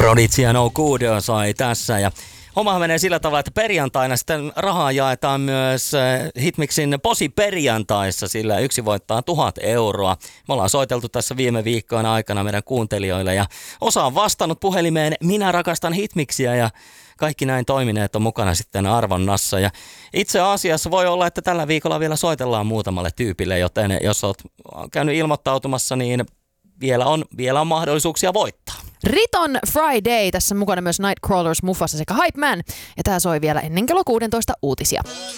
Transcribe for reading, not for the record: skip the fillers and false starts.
Prodigy ja No Good sai tässä ja homma menee sillä tavalla, että perjantaina sitten rahaa jaetaan myös Hitmixin Posi-perjantaissa, sillä yksi voittaa 1,000 euroa. Me ollaan soiteltu tässä viime viikkoina aikana meidän kuuntelijoille ja osa on vastannut puhelimeen Minä rakastan Hitmixiä ja kaikki näin toimineet on mukana sitten arvonnassa. Ja itse asiassa voi olla, että tällä viikolla vielä soitellaan muutamalle tyypille, joten jos olet käynyt ilmoittautumassa, niin vielä on mahdollisuuksia voittaa. Riton Friday, tässä mukana myös Nightcrawlers, Mufasa sekä Hype Man. Ja tää soi vielä ennen kello 16 uutisia.